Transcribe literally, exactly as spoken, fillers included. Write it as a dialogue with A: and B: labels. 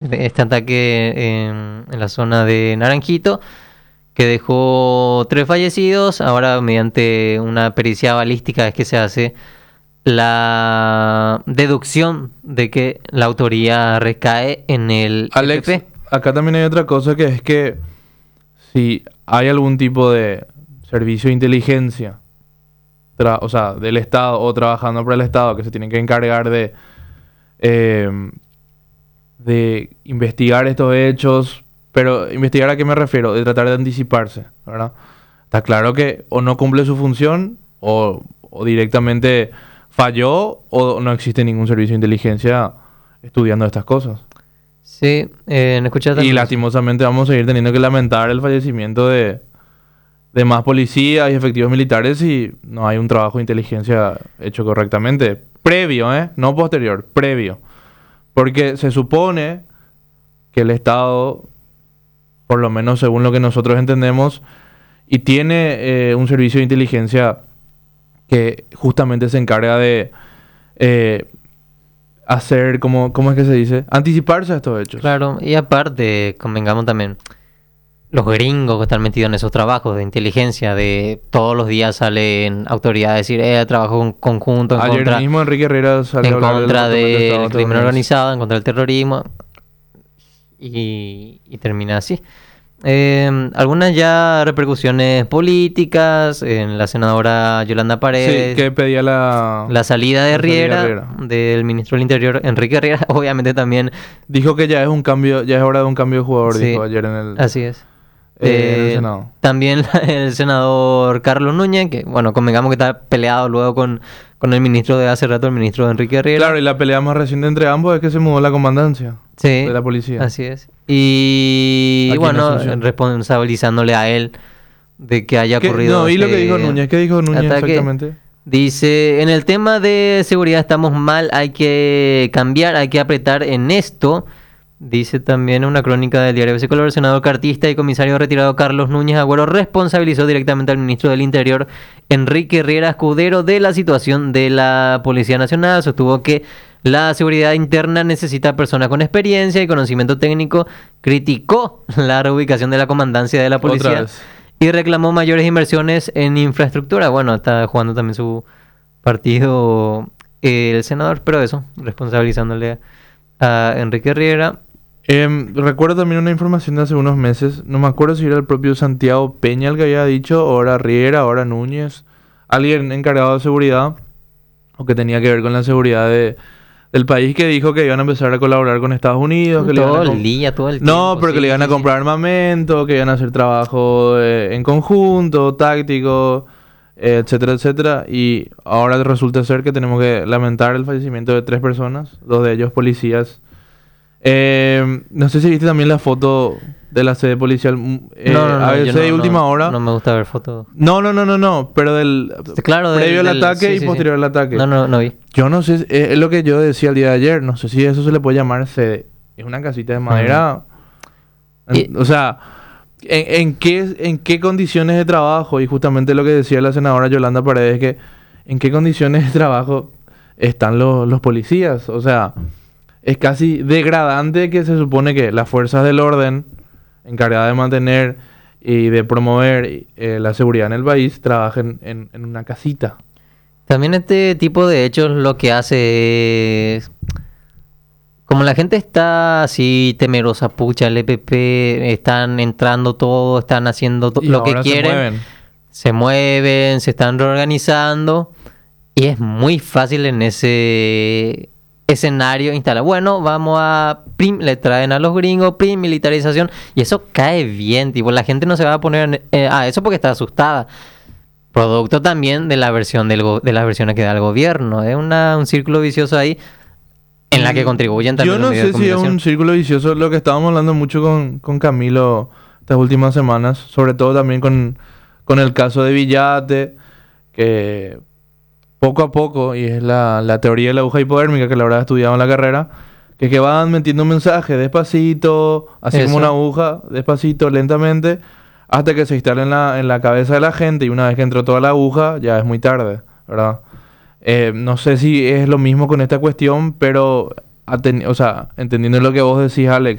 A: de este ataque en, en la zona de Naranjito, que dejó tres fallecidos. Ahora, mediante una pericia balística, es que se hace la deducción de que la autoría recae en el
B: Alex,
A: F P.
B: acá también hay otra cosa, que es que si hay algún tipo de servicio de inteligencia, tra- o sea, del Estado o trabajando para el Estado, que se tienen que encargar de, eh, de investigar estos hechos, pero ¿investigar a qué me refiero? De tratar de anticiparse, ¿verdad? Está claro que o no cumple su función o, o directamente falló o no existe ningún servicio de inteligencia estudiando estas cosas.
A: Sí, eh, ¿no escuchaste?
B: Y lastimosamente vamos a seguir teniendo que lamentar el fallecimiento de, de más policías y efectivos militares si no hay un trabajo de inteligencia hecho correctamente. Previo, ¿eh? No posterior, previo. Porque se supone que el Estado, por lo menos según lo que nosotros entendemos, y tiene eh, un servicio de inteligencia que justamente se encarga de eh, hacer, como, ¿cómo es que se dice? Anticiparse a estos hechos.
A: Claro, y aparte, convengamos también, los gringos que están metidos en esos trabajos de inteligencia, de todos los días salen autoridades a decir, eh, trabajo en conjunto en
B: Ayer
A: contra,
B: mismo Enrique Herrera salió
A: en
B: a hablar
A: contra
B: del Departamento de
A: del
B: Estado
A: crimen
B: estadounidense.
A: organizado, en contra del terrorismo, y, y termina así. Eh, algunas ya repercusiones políticas en la senadora Yolanda Paredes.
B: Sí, que pedía la...
A: La salida de
B: la salida
A: Riera,
B: Riera.
A: del ministro del Interior, Enrique Riera, obviamente también.
B: Dijo que ya es un cambio, ya es hora de un cambio de jugador,
A: Sí,
B: dijo ayer en el,
A: así es.
B: eh, en el
A: Eh,
B: Senado.
A: También el senador Carlos Núñez, que bueno, convengamos que está peleado luego con, con el ministro de hace rato, el ministro Enrique Riera.
B: Claro, y la pelea más reciente entre ambos es que se mudó la comandancia
A: Sí,
B: de la policía.
A: así es. Y
B: Aquí en
A: bueno,
B: Asunción.
A: responsabilizándole a él de que haya
B: ¿Qué?
A: ocurrido.
B: No, y lo que
A: este
B: dijo Núñez, ¿qué dijo Núñez
A: ataque.
B: exactamente?
A: Dice, en el tema de seguridad estamos mal, hay que cambiar, hay que apretar en esto. Dice también una crónica del diario A B C Color, el senador cartista y comisario retirado Carlos Núñez Agüero responsabilizó directamente al ministro del Interior, Enrique Riera Escudero, de la situación de la Policía Nacional. Sostuvo que la seguridad interna necesita personas con experiencia y conocimiento técnico. Criticó la reubicación de la comandancia de la
B: Otra
A: policía
B: vez.
A: y reclamó mayores inversiones en infraestructura. Bueno, está jugando también su partido eh, el senador, pero eso, responsabilizándole a Enrique Riera.
B: Em, recuerdo también una información de hace unos meses, no me acuerdo si era el propio Santiago Peña el que había dicho, o era Riera, o era Núñez, alguien encargado de seguridad, o que tenía que ver con la seguridad de, del país, que dijo que iban a empezar a colaborar con Estados Unidos, que le iban
A: Todo
B: a com-
A: el día, todo el tiempo.
B: No, pero que
A: sí,
B: le iban a
A: sí, sí.
B: comprar armamento, que iban a hacer trabajo eh, en conjunto, táctico, eh, etcétera, etcétera. Y ahora resulta ser que tenemos que lamentar el fallecimiento de tres personas, dos de ellos policías. Eh, no sé si viste también la foto de la sede policial. mm, Eh,
A: No, no, no,
B: A
A: yo
B: B C de
A: no,
B: última
A: no,
B: hora.
A: no me gusta ver fotos.
B: No, no, no, no, no, pero del
A: Claro, del-
B: previo al
A: del-
B: ataque
A: sí,
B: y
A: sí, sí.
B: posterior al ataque.
A: No, no, no vi.
B: Yo no sé, eh, es lo que yo decía el día de ayer, no sé si eso se le puede llamar sede. Es una casita de madera. En-
A: Y-
B: o sea, ¿en, en qué, ¿en qué condiciones de trabajo? Y justamente lo que decía la senadora Yolanda Paredes, que ¿en qué condiciones de trabajo están los, los policías? O sea, es casi degradante que se supone que las fuerzas del orden, encargadas de mantener y de promover eh, la seguridad en el país, trabajen en, en una casita.
A: También este tipo de hechos lo que hace es... Como la gente está así temerosa, pucha, el E P P, están entrando todo, están haciendo to-
B: Y
A: lo que
B: ahora se
A: quieren.
B: mueven.
A: Se mueven, se están reorganizando y es muy fácil en ese escenario instalar. Bueno, vamos a prim, le traen a los gringos, prim, militarización, y eso cae bien, tipo, la gente no se va a poner eh, a eso porque está asustada. Producto también de la versión del go- de las versiones que da el gobierno, es una, un círculo vicioso ahí en la que contribuyen también
B: Yo
A: los
B: no
A: medios de
B: sé si es
A: comunicación.
B: un círculo vicioso, lo que estábamos hablando mucho con, con Camilo estas últimas semanas, sobre todo también con, con el caso de Villate, que poco a poco, y es la, la teoría de la aguja hipodérmica que la habrá estudiado en la carrera, que, que van metiendo un mensaje despacito, así
A: Eso.
B: como una aguja, despacito, lentamente, hasta que se instala en la, en la cabeza de la gente, y una vez que entró toda la aguja, ya es muy tarde, ¿verdad? Eh, no sé si es lo mismo con esta cuestión, pero aten- o sea, entendiendo lo que vos decís, Alex,